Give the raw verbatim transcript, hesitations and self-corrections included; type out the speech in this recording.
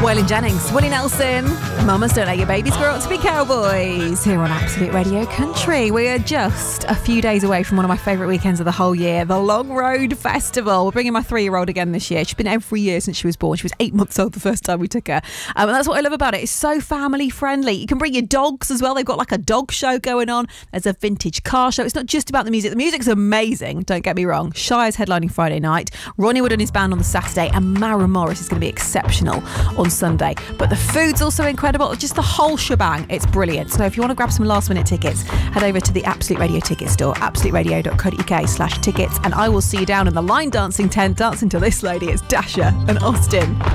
Waylon Jennings, Willie Nelson, Mamas Don't Let Your Babies Grow Up to Be Cowboys, here on Absolute Radio Country. We are just a few days away from one of my favourite weekends of the whole year, the Long Road Festival. We're bringing my three-year-old again this year. She's been every year since she was born. She was eight months old the first time we took her. Um, and that's what I love about it. It's so family-friendly. You can bring your dogs as well. They've got like a dog show going on. There's a vintage car show. It's not just about the music. The music's amazing, don't get me wrong. Shire's headlining Friday night. Ronnie Wood and his band on the Saturday. And Mara Morris is going to be exceptional on Sunday. But the food's also incredible. Just the whole shebang. It's brilliant. So if you want to grab some last minute tickets, head over to the Absolute Radio ticket store, absoluteradio.co.uk slash tickets, and I will see you down in the line dancing tent dancing to this lady. It's Dasha and Austin.